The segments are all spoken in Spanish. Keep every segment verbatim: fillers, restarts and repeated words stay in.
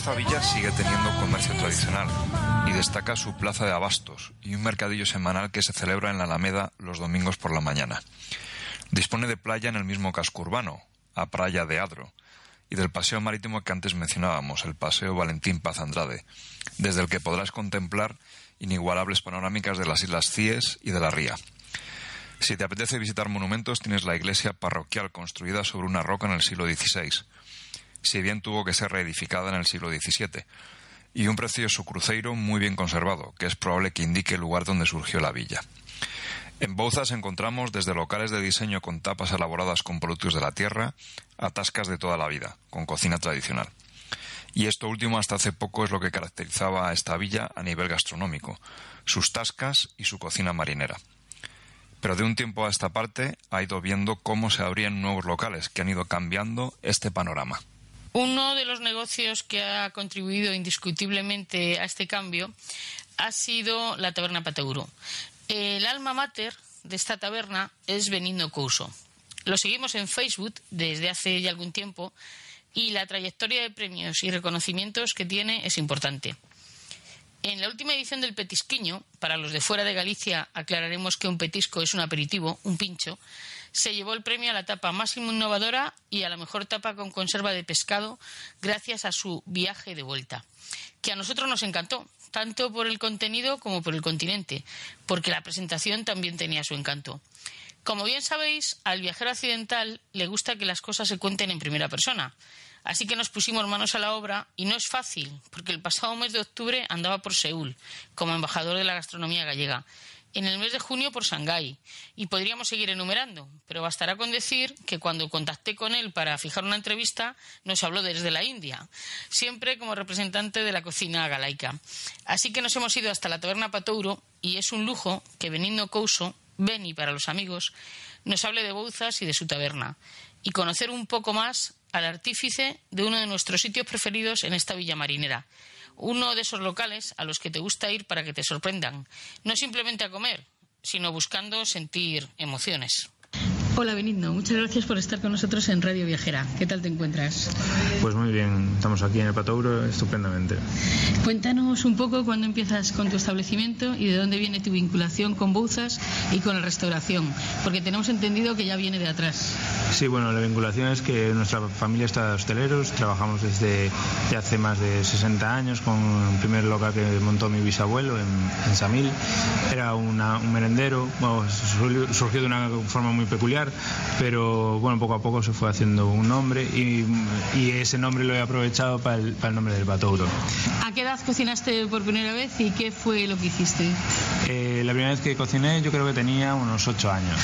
Esta villa sigue teniendo comercio tradicional y destaca su plaza de abastos y un mercadillo semanal que se celebra en la Alameda los domingos por la mañana. Dispone de playa en el mismo casco urbano, a Praia de Adro, y del paseo marítimo que antes mencionábamos, el Paseo Valentín Paz Andrade, desde el que podrás contemplar inigualables panorámicas de las Islas Cíes y de la Ría. Si te apetece visitar monumentos, tienes la iglesia parroquial construida sobre una roca en el siglo dieciséis, si bien tuvo que ser reedificada en el siglo diecisiete, y un precioso cruceiro muy bien conservado, que es probable que indique el lugar donde surgió la villa. En Bouzas encontramos desde locales de diseño con tapas elaboradas con productos de la tierra a tascas de toda la vida, con cocina tradicional. Y esto último hasta hace poco es lo que caracterizaba a esta villa a nivel gastronómico, sus tascas y su cocina marinera. Pero de un tiempo a esta parte ha ido viendo cómo se abrían nuevos locales que han ido cambiando este panorama. Uno de los negocios que ha contribuido indiscutiblemente a este cambio ha sido la taberna Patauro. El alma mater de esta taberna es Benigno Couso. Lo seguimos en Facebook desde hace ya algún tiempo y la trayectoria de premios y reconocimientos que tiene es importante. En la última edición del Petisquiño, para los de fuera de Galicia aclararemos que un petisco es un aperitivo, un pincho, se llevó el premio a la tapa más innovadora y a la mejor tapa con conserva de pescado gracias a su viaje de vuelta, que a nosotros nos encantó, tanto por el contenido como por el continente, porque la presentación también tenía su encanto. Como bien sabéis, al viajero accidental le gusta que las cosas se cuenten en primera persona. Así que nos pusimos manos a la obra y no es fácil, porque el pasado mes de octubre andaba por Seúl, como embajador de la gastronomía gallega. En el mes de junio por Shanghái. Y podríamos seguir enumerando, pero bastará con decir que cuando contacté con él para fijar una entrevista, nos habló desde la India, siempre como representante de la cocina galaica. Así que nos hemos ido hasta la taberna Patauro y es un lujo que Benigno Couso, Beni para los amigos, nos hable de Bouzas y de su taberna. Y conocer un poco más al artífice de uno de nuestros sitios preferidos en esta villa marinera. Uno de esos locales a los que te gusta ir para que te sorprendan, no simplemente a comer, sino buscando sentir emociones. Hola Benigno, muchas gracias por estar con nosotros en Radio Viajera. ¿Qué tal te encuentras? Pues muy bien, estamos aquí en el Patauro estupendamente. Cuéntanos un poco cuándo empiezas con tu establecimiento y de dónde viene tu vinculación con Bouzas y con la restauración, porque tenemos entendido que ya viene de atrás. Sí, bueno, la vinculación es que nuestra familia está de hosteleros, trabajamos desde ya hace más de sesenta años con el primer local que montó mi bisabuelo en, en Samil. Era una, un merendero, bueno, surgió de una forma muy peculiar, pero bueno, poco a poco se fue haciendo un nombre y, y ese nombre lo he aprovechado para el, para el nombre del Patauro. ¿A qué edad cocinaste por primera vez y qué fue lo que hiciste? Eh, la primera vez que cociné yo creo que tenía unos ocho años.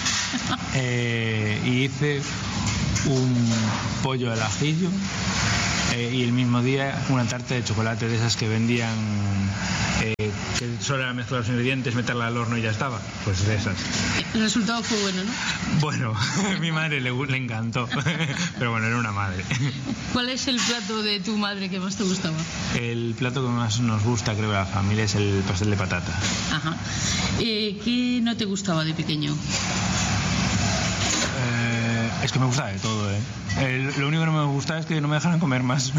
Eh, y hice un pollo al ajillo eh, y el mismo día una tarta de chocolate de esas que vendían, eh, que solo era mezclar los ingredientes, meterla al horno y ya estaba, pues de esas. El resultado fue bueno, ¿no? Bueno, a mi madre le, le encantó, pero bueno, era una madre. ¿Cuál es el plato de tu madre que más te gustaba? El plato que más nos gusta, creo, a la familia es el pastel de patata. Ajá. Eh, ¿Qué no te gustaba de pequeño? Es que me gusta de todo, ¿eh? El, lo único que no me gusta es que no me dejaran comer más.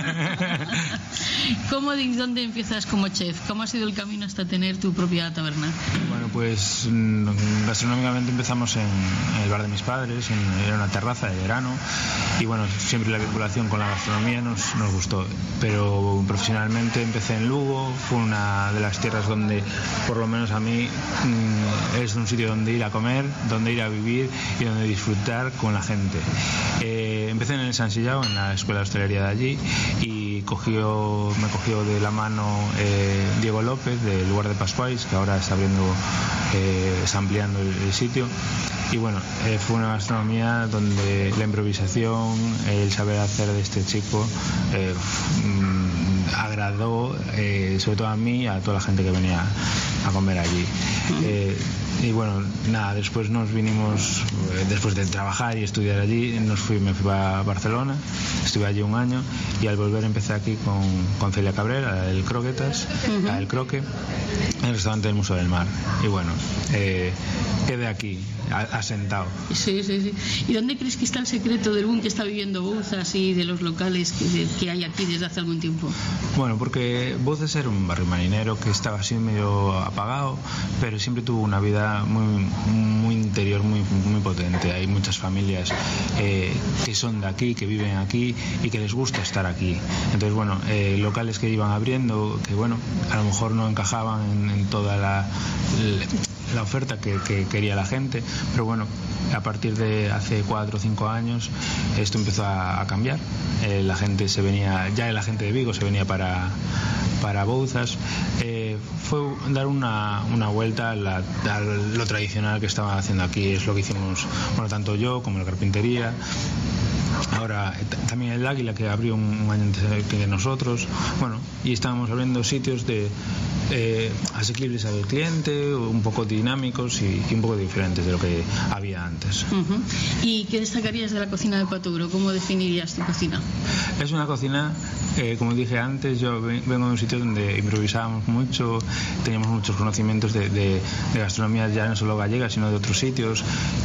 ¿Cómo y dónde empiezas como chef? ¿Cómo ha sido el camino hasta tener tu propia taberna? Bueno, pues gastronómicamente empezamos en, en el bar de mis padres, en, era una terraza de verano, y bueno, siempre la vinculación con la gastronomía nos, nos gustó. Pero profesionalmente empecé en Lugo, fue una de las tierras donde, por lo menos a mí, es un sitio donde ir a comer, donde ir a vivir y donde disfrutar con la gente. Eh, empecé en el San Sillao, en la escuela de hostelería de allí, y cogió, me cogió de la mano eh, Diego López del lugar de Pascuais, que ahora está abriendo, eh, está ampliando el, el sitio. Y bueno, eh, fue una gastronomía donde la improvisación, el saber hacer de este chico eh, mmm, agradó, eh, sobre todo a mí y a toda la gente que venía a comer allí. Uh-huh. eh, y bueno, nada, después nos vinimos, eh, después de trabajar y estudiar allí, nos fui, me fui a Barcelona, estuve allí un año y al volver empecé aquí con, con Celia Cabrera, el Croquetas, uh-huh. el Croque, en el restaurante del Museo del Mar. Y bueno, eh, quedé aquí, asentado. Sí, sí, sí. ¿Y dónde crees que está el secreto del boom que está viviendo Bouzas y de los locales que, de, que hay aquí desde hace algún tiempo? Bueno, porque Bouzas era un barrio marinero que estaba así medio apagado, pero siempre tuvo una vida muy, muy interior, muy, muy potente. Hay muchas familias eh, que son de aquí, que viven aquí y que les gusta estar aquí. Entonces, bueno, eh, locales que iban abriendo, que bueno, a lo mejor no encajaban en, en toda la... la la oferta que, que quería la gente, pero bueno, a partir de hace cuatro o cinco años esto empezó a, a cambiar. Eh, la gente se venía, ya la gente de Vigo se venía para, para Bouzas. Eh, fue dar una, una vuelta a, la, a lo tradicional que estaban haciendo aquí. Es lo que hicimos, bueno, tanto yo como la carpintería. Ahora también el Águila, que abrió un, un año antes que nosotros. Bueno, y estábamos abriendo sitios de eh, asequibles al cliente, un poco dinámicos y, y un poco diferentes de lo que había antes. Uh-huh. ¿Y qué destacarías de la cocina de Patouro? ¿Cómo definirías tu cocina? Es una cocina, eh, como dije antes, yo vengo de un sitio donde improvisábamos mucho, teníamos muchos conocimientos de, de, de gastronomía ya no solo gallega, sino de otros sitios,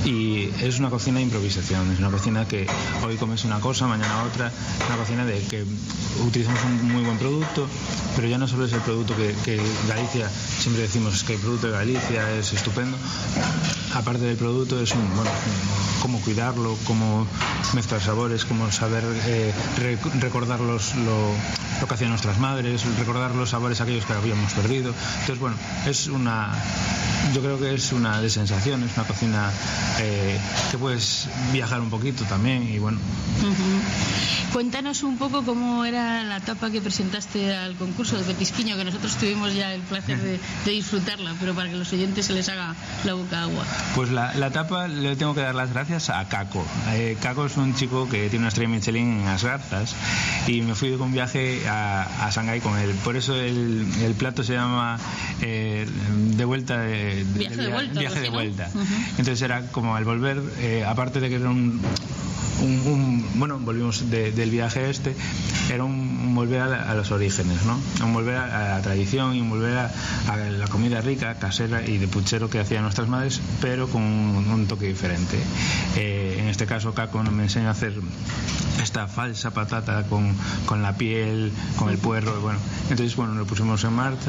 y es una cocina de improvisación, es una cocina que hoy comes una cosa, mañana otra, una cocina de que utilizamos un muy buen producto, pero ya no solo es el producto que, que Galicia, siempre decimos que el producto de Galicia es estupendo, aparte del producto es un, bueno, cómo cuidarlo, cómo mezclar sabores, cómo saber eh, rec- recordar los, lo, lo que hacían nuestras madres, recordar los sabores aquellos que habíamos perdido. Entonces, bueno, es una, yo creo que es una de sensaciones, una cocina eh, que puedes viajar un poquito también y bueno. Uh-huh. Cuéntanos un poco cómo era la tapa que presentaste al concurso de Petisquiño, que nosotros tuvimos ya el placer de, de disfrutarla, pero para que los oyentes se les haga la boca agua. Pues la, la tapa le tengo que dar las gracias a Caco. Eh, Caco es un chico que tiene una estrella Michelin en As Garzas y me fui con un viaje a, a Shanghái con él. Por eso el, el plato se llama eh, de vuelta de, viaje de, de vuelta, viaje de vuelta. Uh-huh. Entonces era como al volver, eh, aparte de que era un Un, un, bueno, volvimos de, del viaje este, era un, un volver a, la, a los orígenes, ¿no? Un volver a, a la tradición y un volver a, a la comida rica, casera y de puchero que hacían nuestras madres, pero con un, un toque diferente. Eh, en este caso Caco me enseñó a hacer esta falsa patata con, con la piel, con el puerro, bueno, entonces bueno, lo pusimos en marcha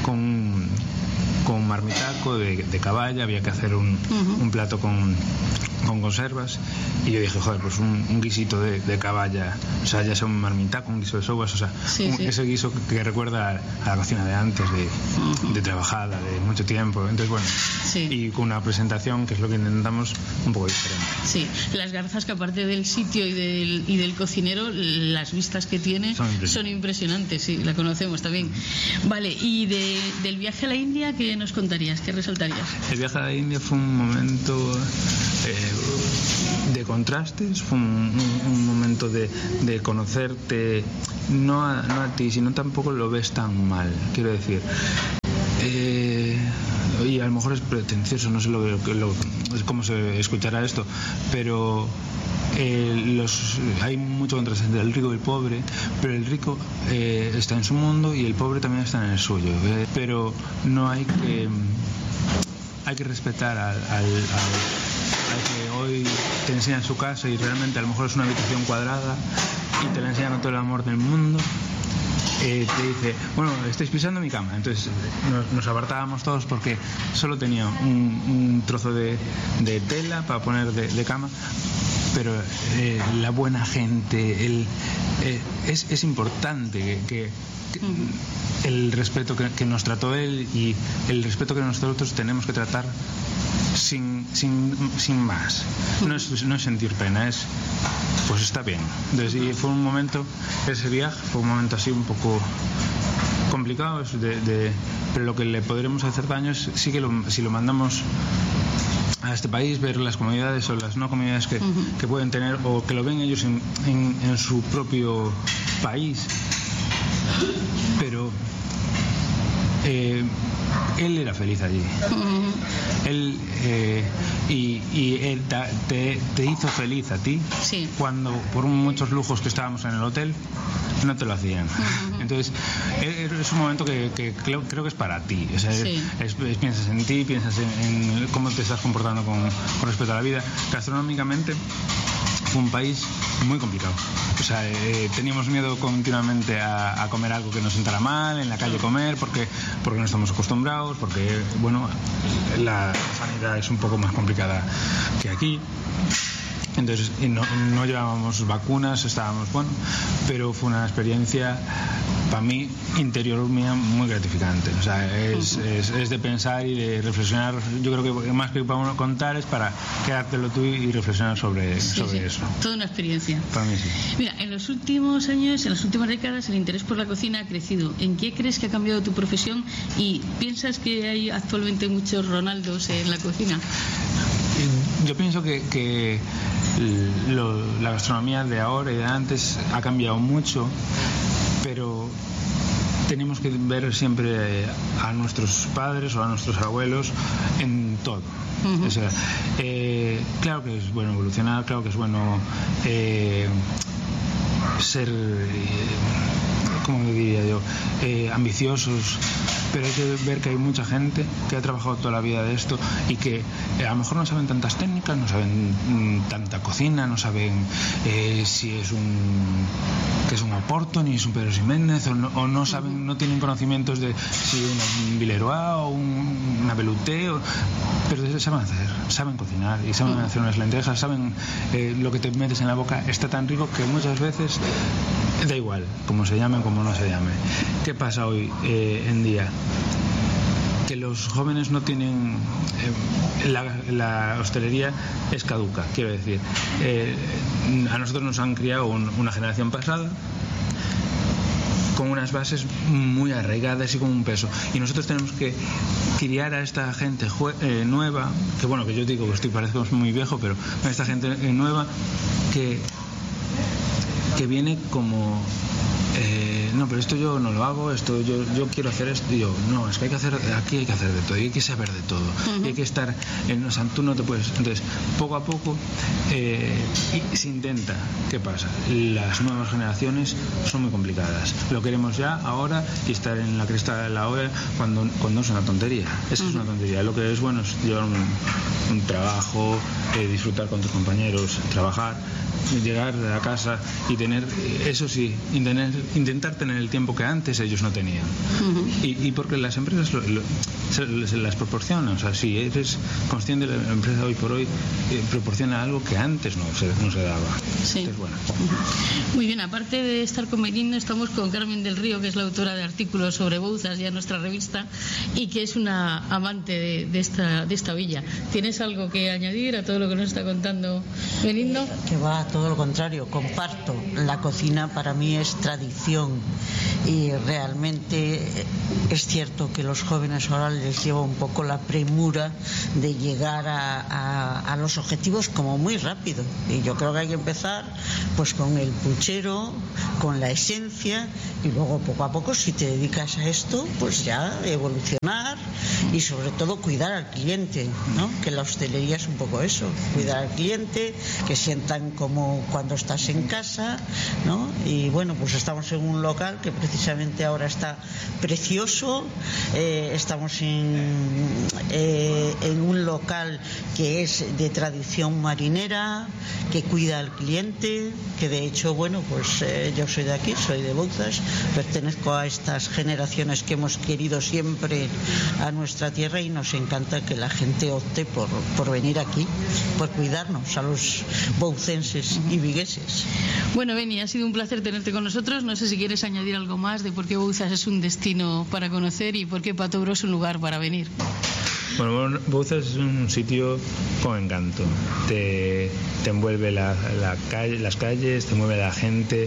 con con un marmitaco de, de caballa, había que hacer un, uh-huh. un plato con con conservas y yo dije, joder, pues un, un guisito de, de caballa, o sea, ya sea un marmitaco, un guiso de sobas, o sea, sí, un, sí. ese guiso que, que recuerda a la cocina de antes, de, uh-huh. de trabajada, de mucho tiempo, entonces bueno, sí. y con una presentación que es lo que intentamos un poco diferente. Sí, las garzas, que aparte del sitio y del, y del cocinero, las vistas que tiene son impresionantes, son impresionantes, sí, la conocemos también. Vale, y de, del viaje a la India, ¿qué nos contarías? ¿Qué resaltarías? El viaje a la India fue un momento eh, de contrastes, fue un, un, un momento de, de conocerte, no a, no a ti, sino tampoco lo ves tan mal, quiero decir. Eh, y a lo mejor es pretencioso, no sé lo, lo, cómo se escuchará esto, pero eh, los, hay mucho contraste entre el rico y el pobre, pero el rico eh, está en su mundo y el pobre también está en el suyo, eh, pero no hay que hay que respetar al, al, al, al que hoy te enseña su casa y realmente a lo mejor es una habitación cuadrada y te la enseña con todo el amor del mundo. Eh, te dice, bueno, estáis pisando mi cama. Entonces nos, nos apartábamos todos porque solo tenía un, un trozo de, de tela para poner de, de cama, pero eh, la buena gente, el, eh, es, es importante que, que, que el respeto que, que nos trató él y el respeto que nosotros tenemos que tratar sin, sin, sin más. No es, no es sentir pena, es pues está bien. Entonces, y fue un momento, ese viaje fue un momento así un poco complicado, de, de, pero lo que le podremos hacer daño es sí que lo, si lo mandamos a este país, ver las comunidades o las no comunidades que, uh-huh. que pueden tener o que lo ven ellos en, en, en su propio país, pero eh, él era feliz allí. Uh-huh. Él eh, y, y él te, te hizo feliz a ti. Sí. Cuando por muchos lujos que estábamos en el hotel no te lo hacían. Uh-huh. Entonces es un momento que, que creo, creo que es para ti. O sea, sí. es, es, piensas en ti, piensas en, en cómo te estás comportando con, con respecto a la vida. Gastronómicamente fue un país muy complicado. O sea, eh, teníamos miedo continuamente a, a comer algo que nos sentara mal, en la calle comer, porque, porque no estamos acostumbrados, porque, bueno, la sanidad es un poco más complicada que aquí. Entonces no, no llevábamos vacunas, estábamos, bueno, pero fue una experiencia para mí interior mía muy gratificante. O sea, es, uh-huh. es, es de pensar y de reflexionar. Yo creo que más que para uno contar es para quedártelo tú y reflexionar sobre, sí, sobre sí. eso. Toda una experiencia. Para mí sí. Mira, en los últimos años, en las últimas décadas, el interés por la cocina ha crecido. ¿En qué crees que ha cambiado tu profesión? ¿Y piensas que hay actualmente muchos Ronaldos en la cocina? Yo pienso que, que lo, la gastronomía de ahora y de antes ha cambiado mucho, pero tenemos que ver siempre a nuestros padres o a nuestros abuelos en todo. Uh-huh. O sea, eh, claro que es bueno evolucionar, claro que es bueno eh, ser, eh, ¿cómo diría yo?, eh, ambiciosos, pero hay que ver que hay mucha gente que ha trabajado toda la vida de esto y que eh, a lo mejor no saben tantas técnicas, no saben mm, tanta cocina, no saben eh, si es un que es un Oporto ni es un Pedro Ximénez, o no, o no saben, no tienen conocimientos de si un Villeroy o un, una Velouté, o, pero saben hacer, saben cocinar y saben uh-huh. hacer unas lentejas, saben eh, lo que te metes en la boca está tan rico que muchas veces da igual cómo se llame, cómo no se llame. ¿Qué pasa hoy eh, en día? Que los jóvenes no tienen eh, la, la hostelería es caduca, quiero decir, eh, a nosotros nos han criado un, una generación pasada con unas bases muy arraigadas y con un peso, y nosotros tenemos que criar a esta gente jue- eh, nueva, que bueno, que yo digo que estoy parezco muy viejo, pero a esta gente eh, nueva que que viene como eh, no, pero esto yo no lo hago, esto yo, yo quiero hacer esto, y yo, no, es que hay que hacer, aquí hay que hacer de todo, y hay que saber de todo, uh-huh. y hay que estar en, o sea, tú no te puedes, entonces, poco a poco eh, y se intenta, ¿qué pasa? Las nuevas generaciones son muy complicadas, lo queremos ya, ahora, y estar en la cresta de la ola cuando, cuando es una tontería, eso uh-huh. es una tontería, lo que es bueno es llevar un, un trabajo, eh, disfrutar con tus compañeros, trabajar, llegar a casa y tener, eso sí, intentar, intentar tener el tiempo que antes ellos no tenían. Uh-huh. y, y porque las empresas lo, lo, se, se las proporcionan, o sea, si eres consciente de la empresa hoy por hoy, eh, proporciona algo que antes no se, no se daba. Sí. Entonces, bueno. Uh-huh. Muy bien, aparte de estar con Benigno, estamos con Carmen del Río, que es la autora de artículos sobre Bouzas ya en nuestra revista y que es una amante de, de, esta, de esta villa. ¿Tienes algo que añadir a todo lo que nos está contando Benigno? Que va todo lo contrario, comparto. La cocina para mí es tradición y realmente es cierto que los jóvenes ahora les lleva un poco la premura de llegar a, a, a los objetivos como muy rápido, y yo creo que hay que empezar pues con el puchero, con la esencia, y luego poco a poco, si te dedicas a esto, pues ya evolucionar y sobre todo cuidar al cliente, ¿no? Que la hostelería es un poco eso, cuidar al cliente, que sientan como cuando estás en casa, ¿no? Y bueno, pues estamos en un local que precisamente ahora está precioso, eh, estamos en, eh, en un local que es de tradición marinera, que cuida al cliente, que de hecho, bueno, pues eh, yo soy de aquí, soy de Bouzas, pertenezco a estas generaciones que hemos querido siempre a nuestra tierra, y nos encanta que la gente opte por, por venir aquí, por cuidarnos a los boucenses y vigueses. Bueno, Beni, ha sido un placer tenerte con nosotros. No sé si quieres añadir algo más de por qué Bouzas es un destino para conocer y por qué Patobro es un lugar para venir. Bueno, Bouzas es un sitio con encanto. Te, te envuelve la, la calle, las calles, te mueve la gente,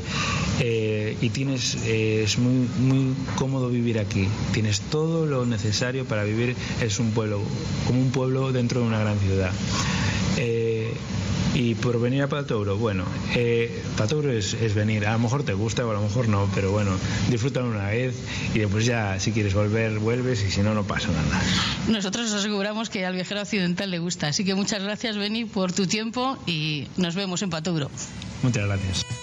eh, y tienes eh, es muy muy cómodo vivir aquí. Tienes todo lo necesario para vivir. Es un pueblo, como un pueblo dentro de una gran ciudad. Eh, Y por venir a Patouro, bueno, eh, Patouro es, es venir, a lo mejor te gusta o a lo mejor no, pero bueno, disfrútalo una vez y después ya si quieres volver, vuelves y si no, no pasa nada. Nosotros os aseguramos que al viajero occidental le gusta, así que muchas gracias, Beni, por tu tiempo y nos vemos en Patouro. Muchas gracias.